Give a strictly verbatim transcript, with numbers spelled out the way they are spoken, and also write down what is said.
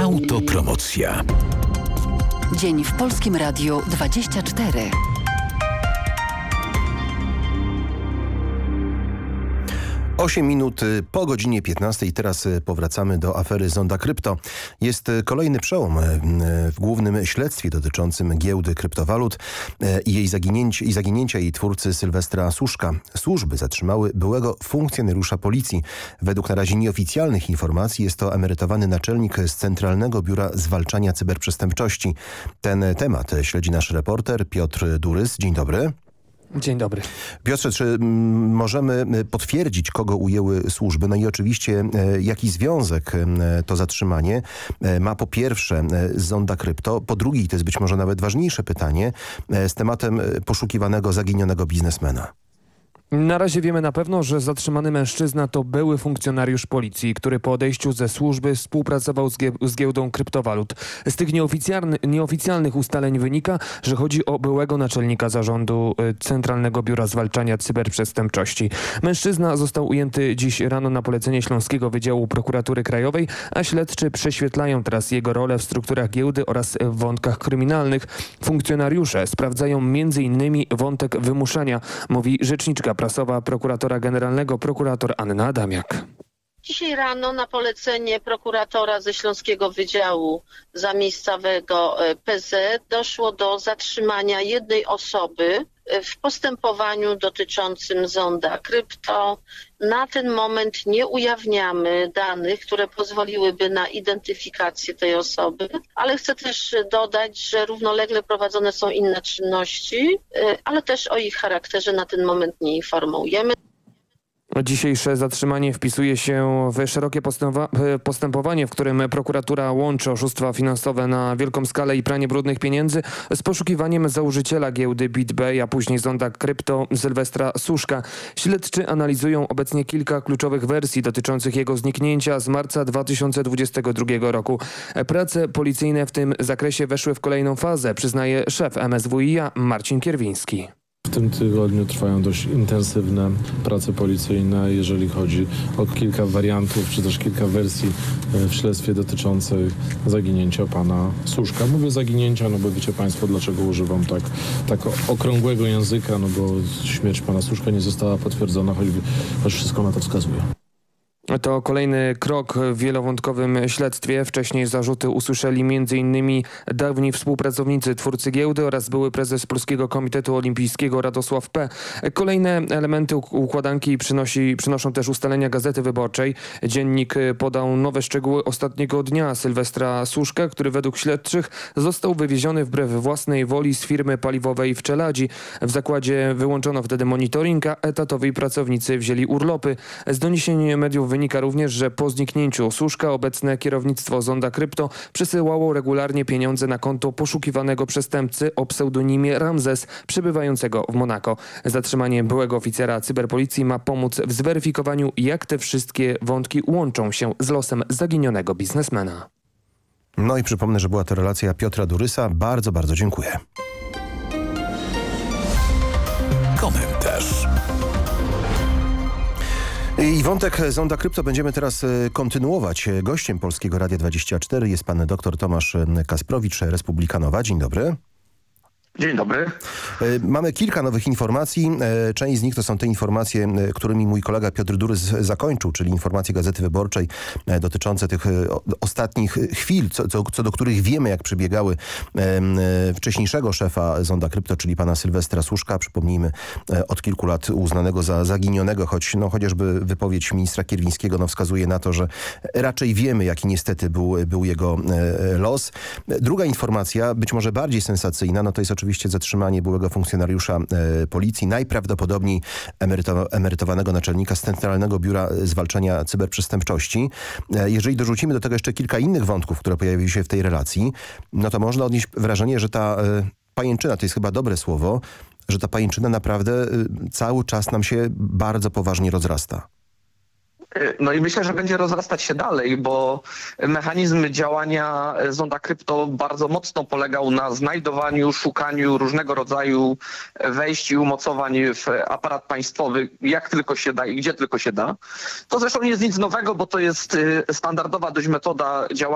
Autopromocja. Dzień w Polskim Radiu dwadzieścia cztery. osiem minut po godzinie piętnastej. Teraz powracamy do afery Zonda Krypto. Jest kolejny przełom w głównym śledztwie dotyczącym giełdy kryptowalut i jej zaginięcia, i zaginięcia jej twórcy Sylwestra Suszka. Służby zatrzymały byłego funkcjonariusza policji. Według na razie nieoficjalnych informacji jest to emerytowany naczelnik z Centralnego Biura Zwalczania Cyberprzestępczości. Ten temat śledzi nasz reporter Piotr Durys. Dzień dobry. Dzień dobry. Piotrze, czy m, możemy potwierdzić, kogo ujęły służby? No i oczywiście e, jaki związek e, to zatrzymanie e, ma po pierwsze e, z Zonda Krypto, po drugie, i to jest być może nawet ważniejsze pytanie, e, z tematem poszukiwanego zaginionego biznesmena. Na razie wiemy na pewno, że zatrzymany mężczyzna to były funkcjonariusz policji, który po odejściu ze służby współpracował z, gie- z giełdą kryptowalut. Z tych nieoficjalny, nieoficjalnych ustaleń wynika, że chodzi o byłego naczelnika zarządu Centralnego Biura Zwalczania Cyberprzestępczości. Mężczyzna został ujęty dziś rano na polecenie Śląskiego Wydziału Prokuratury Krajowej, a śledczy prześwietlają teraz jego rolę w strukturach giełdy oraz w wątkach kryminalnych. Funkcjonariusze sprawdzają między innymi wątek wymuszania, mówi rzeczniczka prasowa prokuratora generalnego, prokurator Anna Adamiak. Dzisiaj rano na polecenie prokuratora ze Śląskiego Wydziału Zamiejscowego P Z doszło do zatrzymania jednej osoby w postępowaniu dotyczącym Zonda Krypto. Na ten moment nie ujawniamy danych, które pozwoliłyby na identyfikację tej osoby, ale chcę też dodać, że równolegle prowadzone są inne czynności, ale też o ich charakterze na ten moment nie informujemy. Dzisiejsze zatrzymanie wpisuje się w szerokie postępowanie, w którym prokuratura łączy oszustwa finansowe na wielką skalę i pranie brudnych pieniędzy z poszukiwaniem założyciela giełdy BitBay, a później Zonda Krypto Sylwestra Suszka. Śledczy analizują obecnie kilka kluczowych wersji dotyczących jego zniknięcia z marca dwa tysiące dwudziestego drugiego roku. Prace policyjne w tym zakresie weszły w kolejną fazę, przyznaje szef M S W i a Marcin Kierwiński. W tym tygodniu trwają dość intensywne prace policyjne, jeżeli chodzi o kilka wariantów, czy też kilka wersji w śledztwie dotyczących zaginięcia pana Suszka. Mówię zaginięcia, no bo wiecie państwo, dlaczego używam tak, tak okrągłego języka, no bo śmierć pana Suszka nie została potwierdzona, choć, choć wszystko na to wskazuje. To kolejny krok w wielowątkowym śledztwie. Wcześniej zarzuty usłyszeli między innymi dawni współpracownicy twórcy giełdy oraz były prezes Polskiego Komitetu Olimpijskiego Radosław P. Kolejne elementy układanki przynosi, przynoszą też ustalenia Gazety Wyborczej. Dziennik podał nowe szczegóły ostatniego dnia Sylwestra Suszka, który według śledczych został wywieziony wbrew własnej woli z firmy paliwowej w Czeladzi. W zakładzie wyłączono wtedy monitoring, a etatowi pracownicy wzięli urlopy. Z doniesień mediów wynika również, że po zniknięciu Suszka obecne kierownictwo Zonda Krypto przesyłało regularnie pieniądze na konto poszukiwanego przestępcy o pseudonimie Ramzes, przebywającego w Monako. Zatrzymanie byłego oficera cyberpolicji ma pomóc w zweryfikowaniu, jak te wszystkie wątki łączą się z losem zaginionego biznesmena. No i przypomnę, że była to relacja Piotra Durysa. Bardzo, bardzo dziękuję. Komentarz. I wątek Zonda Krypto będziemy teraz kontynuować. Gościem Polskiego Radia dwadzieścia cztery jest pan dr Tomasz Kasprowicz, Republikanowa. Dzień dobry. Dzień dobry. Mamy kilka nowych informacji. Część z nich to są te informacje, którymi mój kolega Piotr Durys zakończył, czyli informacje Gazety Wyborczej dotyczące tych ostatnich chwil, co, co, co do których wiemy, jak przebiegały wcześniejszego szefa Zonda Krypto, czyli pana Sylwestra Suszka. Przypomnijmy, od kilku lat uznanego za zaginionego, choć no, chociażby wypowiedź ministra Kierwińskiego no, wskazuje na to, że raczej wiemy, jaki niestety był, był jego los. Druga informacja, być może bardziej sensacyjna, no to jest oczywiście Oczywiście zatrzymanie byłego funkcjonariusza e, policji, najprawdopodobniej emeryto, emerytowanego naczelnika z Centralnego Biura Zwalczania Cyberprzestępczości. E, jeżeli dorzucimy do tego jeszcze kilka innych wątków, które pojawiły się w tej relacji, no to można odnieść wrażenie, że ta e, pajęczyna, to jest chyba dobre słowo, że ta pajęczyna naprawdę e, cały czas nam się bardzo poważnie rozrasta. No i myślę, że będzie rozrastać się dalej, bo mechanizm działania Zonda Krypto bardzo mocno polegał na znajdowaniu, szukaniu różnego rodzaju wejść i umocowań w aparat państwowy, jak tylko się da i gdzie tylko się da. To zresztą nie jest nic nowego, bo to jest standardowa dość metoda działania